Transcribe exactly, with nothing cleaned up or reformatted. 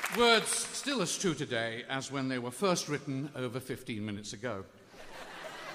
Words still as true today as when they were first written over fifteen minutes ago.